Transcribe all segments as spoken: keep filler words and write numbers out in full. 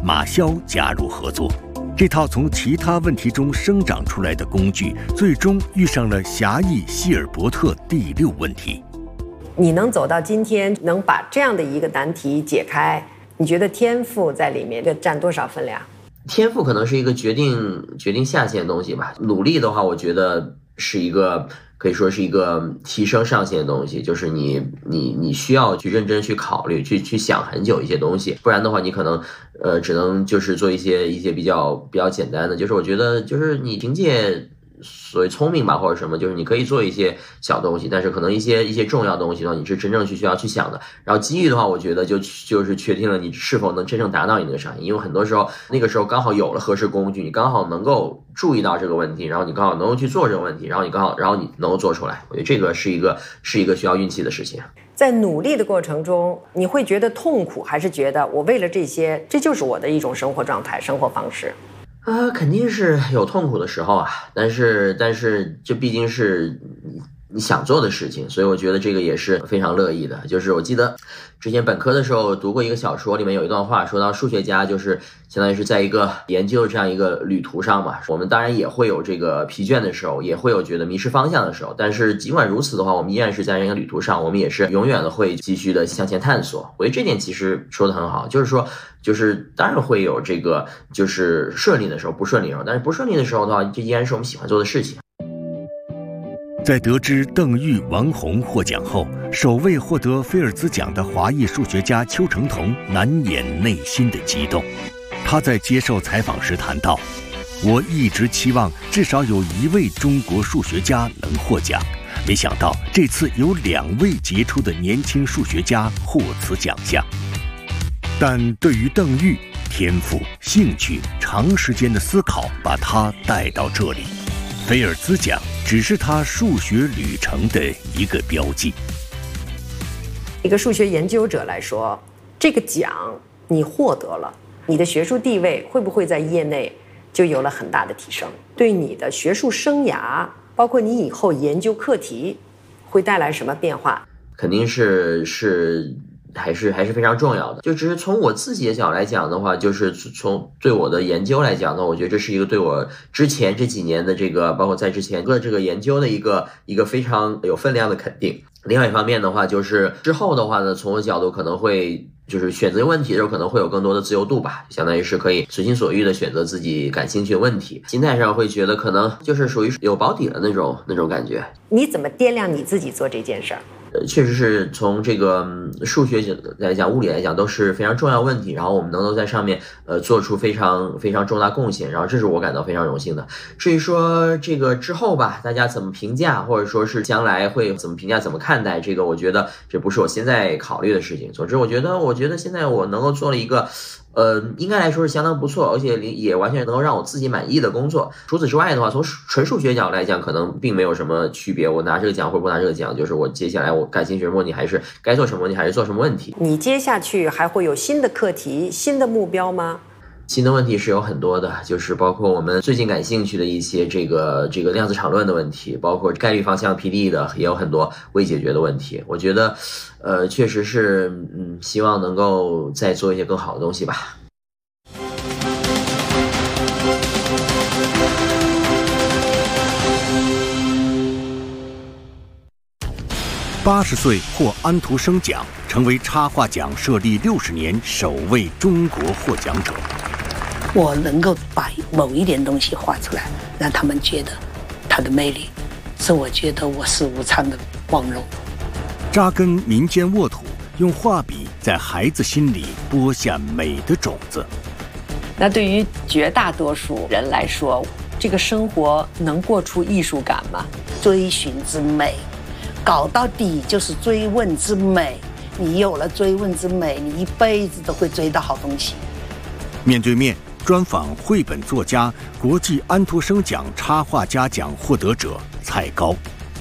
马肖加入合作。这套从其他问题中生长出来的工具，最终遇上了狭义希尔伯特第六问题。 你能走到今天，能把这样的一个难题解开，你觉得天赋在里面占多少分量？ 天赋可能是一个决定决定下限的东西吧。努力的话，我觉得是一个可以说是一个提升上限的东西，就是你你你需要去认真去考虑，去去想很久一些东西，不然的话，你可能呃只能就是做一些一些比较比较简单的。就是我觉得就是你凭借所谓聪明吧或者什么，就是你可以做一些小东西，但是可能一些一些重要的东西的话，你是真正去需要去想的。然后机遇的话，我觉得就就是确定了你是否能真正达到你那个上限，因为很多时候那个时候刚好有了合适工具，你刚好能够注意到这个问题，然后你刚好能够去做这个问题，然后你刚好然后你能够做出来。我觉得这个是一个是一个需要运气的事情。 在努力的过程中，你会觉得痛苦，还是觉得我为了这些，这就是我的一种生活状态、生活方式？ 呃，肯定是有痛苦的时候啊，但是但是这毕竟是你你想做的事情，所以我觉得这个也是非常乐意的。就是我记得之前本科的时候读过一个小说，里面有一段话说到数学家就是相当于是在一个研究这样一个旅途上嘛，我们当然也会有这个疲倦的时候，也会有觉得迷失方向的时候，但是尽管如此的话，我们依然是在这个旅途上，我们也是永远的会继续的向前探索。我觉得这点其实说的很好，就是说就是当然会有这个就是顺利的时候，不顺利的时候，但是不顺利的时候的话，这依然是我们喜欢做的事情。 在得知邓玉、王红获奖后，首位获得菲尔兹奖的华裔数学家邱成桐难掩内心的激动。他在接受采访时谈到，我一直期望至少有一位中国数学家能获奖，没想到这次有两位杰出的年轻数学家获此奖项。但对于邓玉，天赋、兴趣、长时间的思考把他带到这里，菲尔兹奖只是他数学旅程的一个标记。 一个数学研究者来说，这个奖你获得了，你的学术地位会不会在业内就有了很大的提升？对你的学术生涯，包括你以后研究课题，会带来什么变化？ 肯定是是还是还是非常重要的。就只是从我自己的角度来讲的话，就是从对我的研究来讲呢，我觉得这是一个对我之前这几年的这个，包括在之前的这个研究的一个一个非常有分量的肯定。另外一方面的话，就是之后的话呢，从我角度可能会就是选择问题的时候可能会有更多的自由度吧，相当于是可以随心所欲的选择自己感兴趣的问题。心态上会觉得可能就是属于有保底的那种那种感觉。 你怎么掂量你自己做这件事儿？ 确实是从这个数学来讲、物理来讲都是非常重要问题，然后我们能够在上面呃做出非常非常重大贡献，然后这是我感到非常荣幸的。至于说这个之后吧，大家怎么评价，或者说是将来会怎么评价、怎么看待这个，我觉得这不是我现在考虑的事情。总之，我觉得，我觉得现在我能够做了一个。呃，应该来说是相当不错，而且也完全能够让我自己满意的工作。除此之外的话，从纯数学角度来讲，可能并没有什么区别。我拿这个奖或者不拿这个奖，就是我接下来我感兴趣什么问题，还是该做什么问题，还是做什么问题。 你接下去还会有新的课题、新的目标吗？ 新的问题是有很多的，就是包括我们最近感兴趣的一些这个这个量子场论的问题，包括概率方向 P D 的，也有很多未解决的问题。我觉得，呃，确实是，嗯，希望能够再做一些更好的东西吧。 八十岁获安徒生奖，成为插画奖设立六十年首位中国获奖者。 我能够把某一点东西画出来，让他们觉得它的魅力，是我觉得我是无常的光荣。 扎根民间沃土，用画笔在孩子心里播下美的种子。 那对于绝大多数人来说，这个生活能过出艺术感吗？ 追寻之美，搞到底就是追问之美。你有了追问之美，你一辈子都会追到好东西。 面对面专访绘本作家、国际安徒生奖插画家奖获得者蔡高。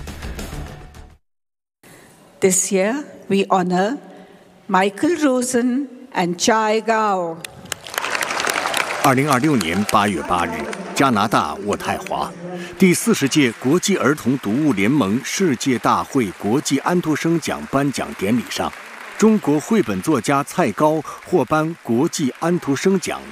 This year we honor Michael Rosen and Chai Gao。 二零二六年八月八日，加拿大渥太华，第四十届国际儿童读物联盟世界大会国际安徒生奖颁奖典礼上，中国绘本作家蔡高获颁国际安徒生奖